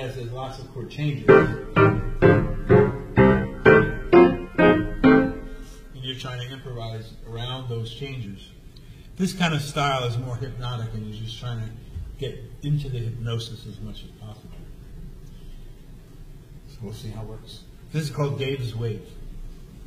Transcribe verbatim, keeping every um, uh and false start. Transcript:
jazz, there's lots of chord changes. And you're trying to improvise around those changes. This kind of style is more hypnotic, and you're just trying to get into the hypnosis as much as possible. So we'll see how it works. This is called Dave's Wave.